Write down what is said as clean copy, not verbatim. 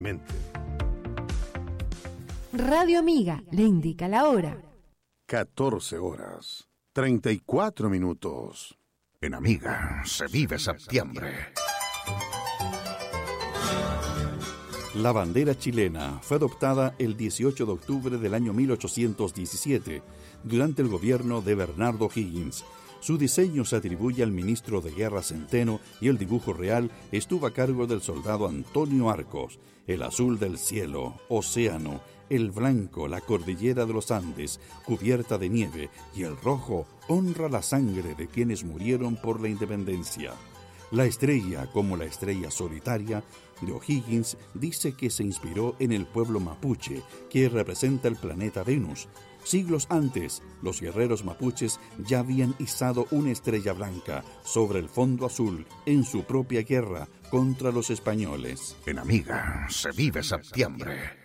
Radio Amiga le indica la hora. 14 horas, 34 minutos. En Amiga se vive septiembre. La bandera chilena fue adoptada el 18 de octubre del año 1817 durante el gobierno de Bernardo O'Higgins. Su diseño se atribuye al ministro de Guerra Centeno y el dibujo real estuvo a cargo del soldado Antonio Arcos. El azul del cielo, océano, el blanco, la cordillera de los Andes, cubierta de nieve, y el rojo honra la sangre de quienes murieron por la independencia. La estrella, como la estrella solitaria de O'Higgins, dice que se inspiró en el pueblo mapuche, que representa el planeta Venus. Siglos antes, los guerreros mapuches ya habían izado una estrella blanca sobre el fondo azul en su propia guerra contra los españoles. En Amiga se vive septiembre.